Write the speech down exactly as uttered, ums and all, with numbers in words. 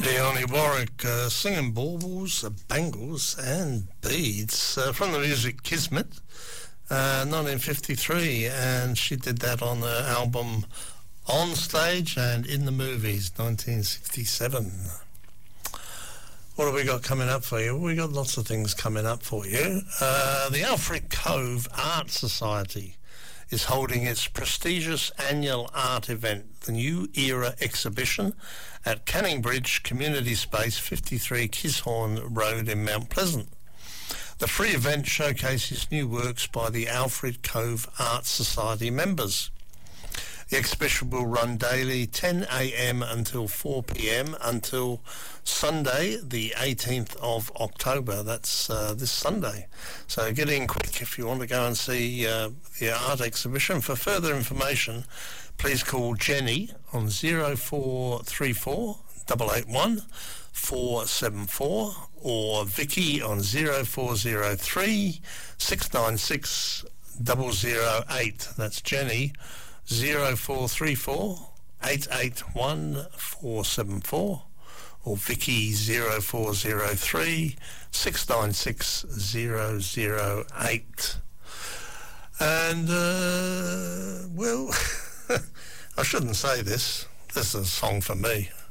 Leonie Warwick uh, singing baubles, uh, bangles and beads uh, from the music Kismet, uh, nineteen fifty-three, and she did that on the album On Stage and in the Movies, nineteen sixty-seven. What have we got coming up for you? We got lots of things coming up for you. Uh, the Alfred Cove Art Society is holding its prestigious annual art event, the New Era exhibition, at Canning Bridge Community Space, fifty-three Kishorn Road in Mount Pleasant. The free event showcases new works by the Alfred Cove Art Society members. The exhibition will run daily ten a.m. until four p.m. until Sunday, the eighteenth of October. That's uh, this Sunday. So get in quick if you want to go and see uh, the art exhibition. For further information, please call Jenny on zero four three four, eight eight one, four seven four or Vicky on zero four zero three, six nine six, zero zero eight. That's Jenny. zero four three four, eight eight one, four seven four or Vicky zero four zero three, six nine six, zero zero eight. And, uh, well, I shouldn't say this. This is a song for me.